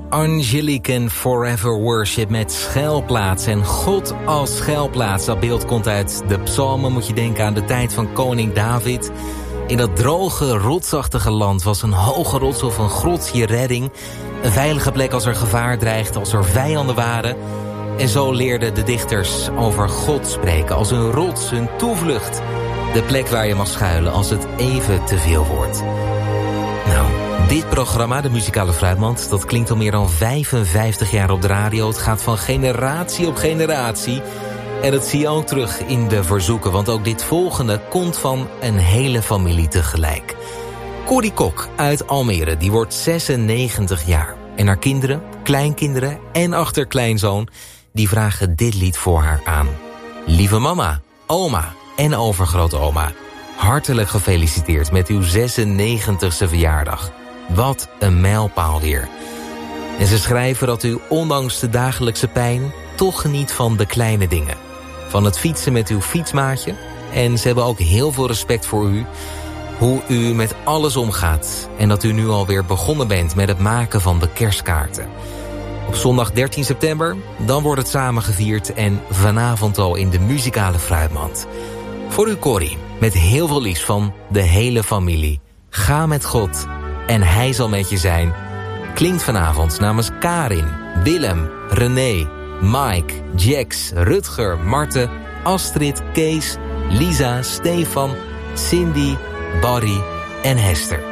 Angelique en Forever Worship met schuilplaats. En God als schuilplaats, dat beeld komt uit de psalmen. Moet je denken aan de tijd van koning David. In dat droge, rotsachtige land was een hoge rots of een grot je redding. Een veilige plek als er gevaar dreigt, als er vijanden waren. En zo leerden de dichters over God spreken als een rots, een toevlucht. De plek waar je mag schuilen als het even te veel wordt. Nou, dit programma, de Muzikale Fruitmand, dat klinkt al meer dan 55 jaar op de radio. Het gaat van generatie op generatie. En dat zie je ook terug in de verzoeken, want ook dit volgende komt van een hele familie tegelijk. Corrie Kok uit Almere, die wordt 96 jaar. En haar kinderen, kleinkinderen en achterkleinzoon, die vragen dit lied voor haar aan. Lieve mama, oma en overgrootoma, hartelijk gefeliciteerd met uw 96e verjaardag. Wat een mijlpaal weer. En ze schrijven dat u ondanks de dagelijkse pijn toch geniet van de kleine dingen. Van het fietsen met uw fietsmaatje. En ze hebben ook heel veel respect voor u. Hoe u met alles omgaat. En dat u nu alweer begonnen bent met het maken van de kerstkaarten. Op zondag 13 september, dan wordt het samen gevierd. En vanavond al in de Muzikale Fruitmand. Voor u Corrie, met heel veel liefs van de hele familie. Ga met God en hij zal met je zijn. Klinkt vanavond namens Karin, Willem, René, Mike, Jax, Rutger, Marten, Astrid, Kees, Lisa, Stefan, Cindy, Barry en Hester.